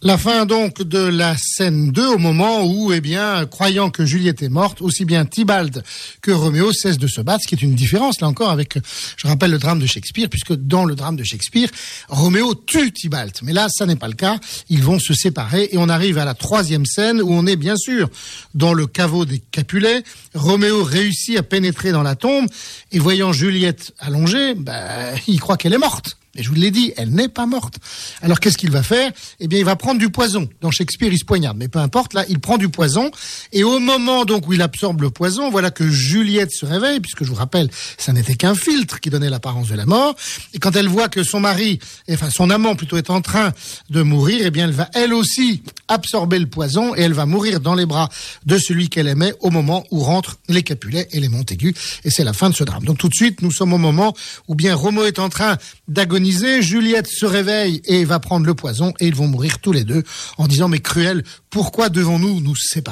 La fin donc de la scène 2 au moment où, croyant que Juliette est morte, aussi bien Tybalt que Roméo cessent de se battre, ce qui est une différence là encore avec, je rappelle, le drame de Shakespeare, puisque dans le drame de Shakespeare, Roméo tue Tybalt. Mais là, ça n'est pas le cas. Ils vont se séparer et on arrive à la troisième scène où on est bien sûr dans le caveau des Capulets. Roméo réussit à pénétrer dans la tombe et voyant Juliette allongée, il croit qu'elle est morte. Et je vous l'ai dit, elle n'est pas morte. Alors qu'est-ce qu'il va faire ? Il va prendre du poison. Dans Shakespeare, il se poignarde, mais peu importe, là, il prend du poison. Et au moment donc où il absorbe le poison, voilà que Juliette se réveille, puisque je vous rappelle, ça n'était qu'un filtre qui donnait l'apparence de la mort. Et quand elle voit que son son amant plutôt, est en train de mourir, elle va elle aussi absorber le poison et elle va mourir dans les bras de celui qu'elle aimait au moment où rentrent les Capulets et les Montaigu. Et c'est la fin de ce drame. Donc tout de suite, nous sommes au moment où bien Roméo est en train d'agoniser. Juliette se réveille et va prendre le poison et ils vont mourir tous les deux en disant « Mais Cruel, pourquoi devons-nous nous séparer ?»